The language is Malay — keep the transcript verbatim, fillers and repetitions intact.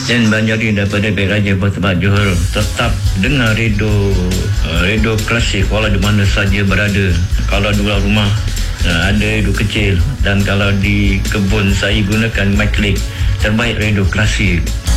Dan Banjari daripada Pek Raja Bertempat Johor. Tetap dengar radio uh, radio klasik walau di mana saja berada. Kalau di luar rumah uh, ada radio kecil, dan kalau di kebun saya gunakan mic click. Terbaik radio klasik.